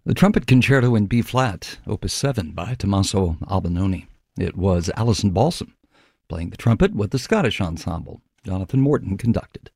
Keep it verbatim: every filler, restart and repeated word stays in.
The Trumpet Concerto in B-flat, Opus seven by Tommaso Albinoni. It was Alison Balsam playing the trumpet with the Scottish ensemble. Jonathan Morton conducted.